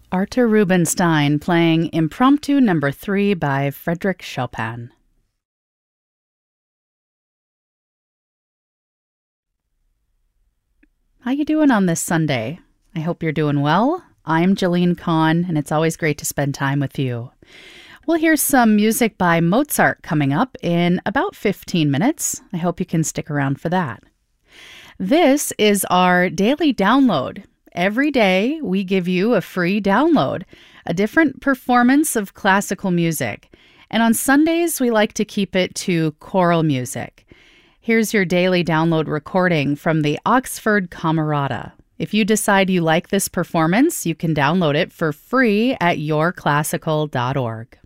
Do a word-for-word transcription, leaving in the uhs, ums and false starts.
Artur Rubinstein playing Impromptu Number three by Frédéric Chopin. How you doing on this Sunday? I hope you're doing well. I'm Jillian Kahn, and it's always great to spend time with you. We'll hear some music by Mozart coming up in about fifteen minutes. I hope you can stick around for that. This is our daily download. Every day, we give you a free download, a different performance of classical music. And on Sundays, we like to keep it to choral music. Here's your daily download recording from the Oxford Camerata. If you decide you like this performance, you can download it for free at your classical dot org.